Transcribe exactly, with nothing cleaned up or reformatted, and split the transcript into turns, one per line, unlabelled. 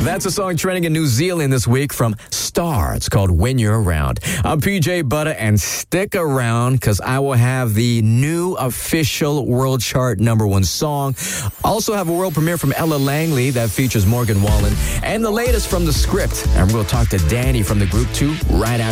That's a song trending in New Zealand this week from Star. It's called When You're Around. I'm P J Butter, and stick around because I will have the new official world chart number one song. Also have a world premiere from Ella Langley that features Morgan Wallen, and the latest from The Script. And we're going to talk to Danny from the group too right after.